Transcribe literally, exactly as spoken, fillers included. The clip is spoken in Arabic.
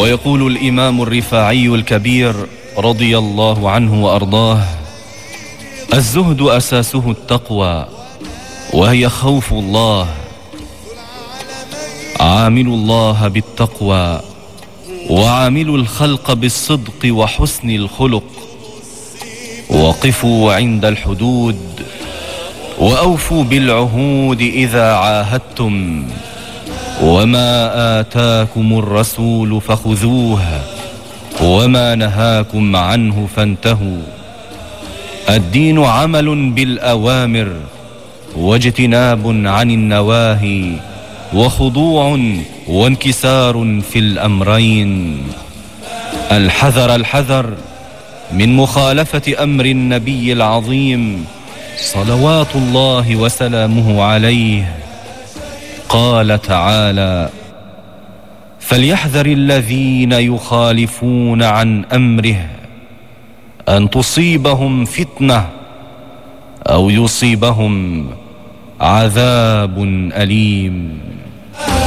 ويقول الإمام الرفاعي الكبير رضي الله عنه وأرضاه: الزهد أساسه التقوى، وهي خوف الله. عاملوا الله بالتقوى، وعاملوا الخلق بالصدق وحسن الخلق، وقفوا عند الحدود، وأوفوا بالعهود إذا عاهدتم، وما آتاكم الرسول فخذوه، وما نهاكم عنه فانتهوا. الدين عمل بالأوامر، واجتناب عن النواهي، وخضوع وانكسار في الأمرين. الحذر الحذر من مخالفة أمر النبي العظيم صلوات الله وسلامه عليه. قال تعالى: فليحذر الذين يخالفون عن أمره أن تصيبهم فتنة أو يصيبهم عذاب أليم.